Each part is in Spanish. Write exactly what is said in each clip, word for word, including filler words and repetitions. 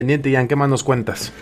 pendiente, Ian, ¿qué más nos cuentas?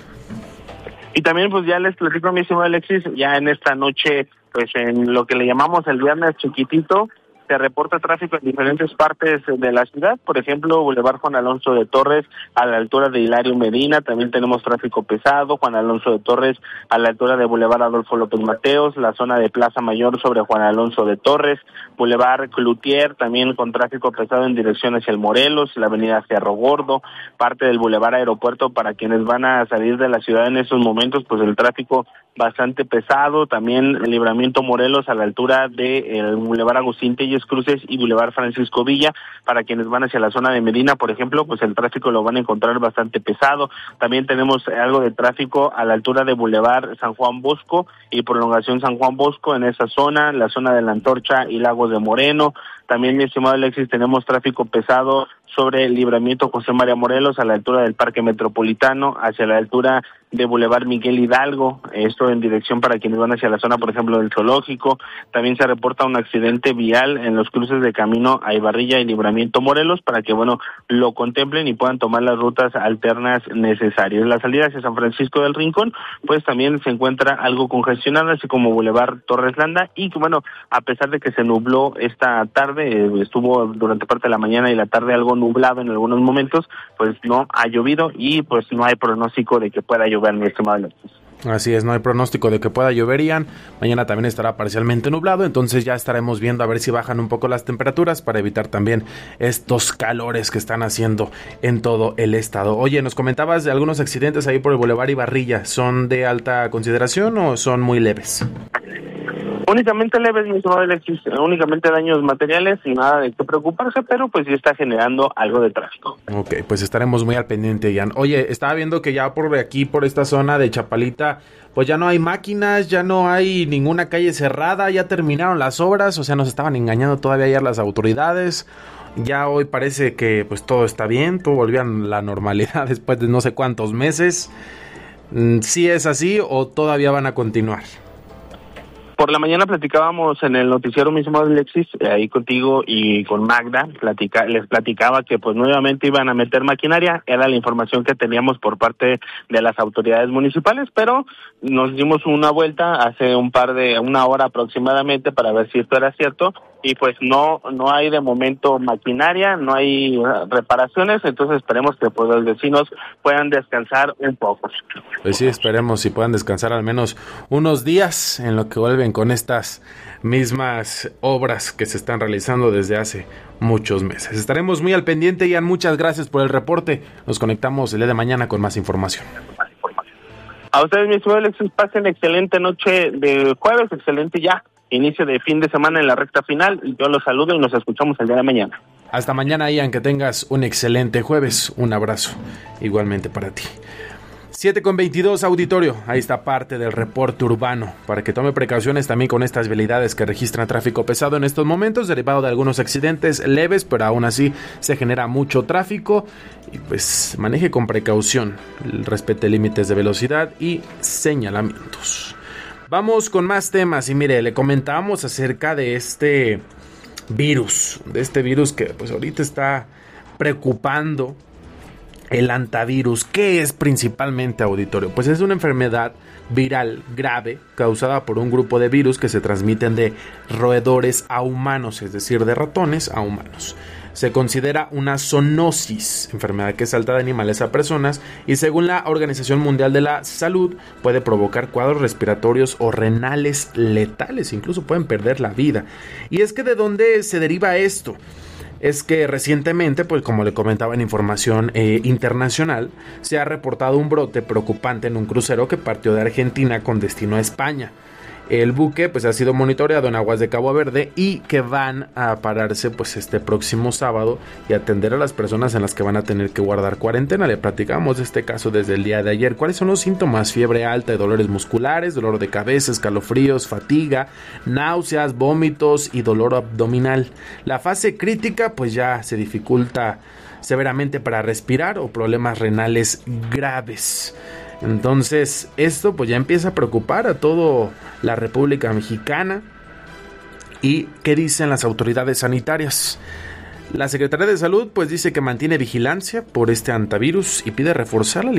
Y también pues ya les platico, mi estimado Alexis, ya en esta noche, pues en lo que le llamamos el viernes chiquitito, se reporta tráfico en diferentes partes de la ciudad. Por ejemplo, Boulevard Juan Alonso de Torres a la altura de Hilario Medina, también tenemos tráfico pesado. Juan Alonso de Torres a la altura de Boulevard Adolfo López Mateos, la zona de Plaza Mayor sobre Juan Alonso de Torres, Boulevard Cloutier también con tráfico pesado en dirección hacia el Morelos, la avenida Cerro Gordo, parte del Boulevard Aeropuerto para quienes van a salir de la ciudad en estos momentos, pues el tráfico bastante pesado. También el Libramiento Morelos a la altura del Boulevard Agustín Telles Cruces y Boulevard Francisco Villa, para quienes van hacia la zona de Medina, por ejemplo, pues el tráfico lo van a encontrar bastante pesado. También tenemos algo de tráfico a la altura de Boulevard San Juan Bosco y Prolongación San Juan Bosco en esa zona, la zona de la Antorcha y Lagos de Moreno. También, mi estimado Alexis, tenemos tráfico pesado sobre el Libramiento José María Morelos a la altura del Parque Metropolitano, hacia la altura de Boulevard Miguel Hidalgo, esto en dirección para quienes van hacia la zona, por ejemplo, del Zoológico. También se reporta un accidente vial en los cruces de camino a Ibarrilla y Libramiento Morelos, para que, bueno, lo contemplen y puedan tomar las rutas alternas necesarias. La salida hacia San Francisco del Rincón, pues también se encuentra algo congestionada, así como Boulevard Torres Landa, y que, bueno, a pesar de que se nubló esta tarde, eh, estuvo durante parte de la mañana y la tarde algo nublado en algunos momentos, pues no ha llovido y pues no hay pronóstico de que pueda llover, mi estimado Alexis. Así es, no hay pronóstico de que pueda llover, Ian. Mañana también estará parcialmente nublado, entonces ya estaremos viendo a ver si bajan un poco las temperaturas para evitar también estos calores que están haciendo en todo el estado. Oye, nos comentabas de algunos accidentes ahí por el Boulevard Ibarrilla. ¿Son de alta consideración o son muy leves? Únicamente leves, mi estimado Alexis, únicamente daños materiales y nada de qué preocuparse, pero pues sí está generando algo de tráfico. Ok, pues estaremos muy al pendiente, Ian. Oye, estaba viendo que ya por aquí, por esta zona de Chapalita, pues ya no hay máquinas, ya no hay ninguna calle cerrada, ya terminaron las obras, o sea, nos estaban engañando todavía ayer las autoridades. Ya hoy parece que pues todo está bien, todo volvió a la normalidad después de no sé cuántos meses. ¿Sí es así o todavía van a continuar? Por la mañana platicábamos en el noticiero mismo de Alexis, ahí contigo y con Magda, platica, les platicaba que pues nuevamente iban a meter maquinaria, era la información que teníamos por parte de las autoridades municipales, pero nos dimos una vuelta hace un par de, una hora aproximadamente para ver si esto era cierto, y pues no no hay de momento maquinaria, no hay reparaciones, entonces esperemos que pues los vecinos puedan descansar un poco. Pues sí, esperemos si puedan descansar al menos unos días en lo que vuelven con estas mismas obras que se están realizando desde hace muchos meses. Estaremos muy al pendiente, Ian, muchas gracias por el reporte. Nos conectamos el día de mañana con más información. A ustedes, mi estimado Alexis, pasen excelente noche de jueves, excelente ya inicio de fin de semana en la recta final, y yo los saludo y nos escuchamos el día de mañana. Hasta mañana, Ian, que tengas un excelente jueves, un abrazo igualmente para ti. siete con veintidós, auditorio, ahí está parte del reporte urbano, para que tome precauciones también con estas vialidades que registran tráfico pesado en estos momentos, derivado de algunos accidentes leves, pero aún así se genera mucho tráfico, y pues maneje con precaución, respete límites de velocidad y señalamientos. Vamos con más temas y mire, le comentábamos acerca de este virus, de este virus que pues ahorita está preocupando, el hantavirus. ¿Qué es principalmente, auditorio? Pues es una enfermedad viral grave causada por un grupo de virus que se transmiten de roedores a humanos, es decir, de ratones a humanos. Se considera una zoonosis, enfermedad que salta de animales a personas, y según la Organización Mundial de la Salud puede provocar cuadros respiratorios o renales letales, incluso pueden perder la vida. Y es que ¿de dónde se deriva esto? Es que recientemente, pues como le comentaba en información eh, internacional, se ha reportado un brote preocupante en un crucero que partió de Argentina con destino a España. El buque pues ha sido monitoreado en aguas de Cabo Verde y que van a pararse pues este próximo sábado y atender a las personas en las que van a tener que guardar cuarentena. Le platicamos de este caso desde el día de ayer. ¿Cuáles son los síntomas? Fiebre alta y dolores musculares, dolor de cabeza, escalofríos, fatiga, náuseas, vómitos y dolor abdominal. La fase crítica pues ya se dificulta severamente para respirar o problemas renales graves. Entonces esto pues ya empieza a preocupar a toda la República Mexicana. ¿Y qué dicen las autoridades sanitarias? La Secretaría de Salud pues dice que mantiene vigilancia por este hantavirus y pide reforzar la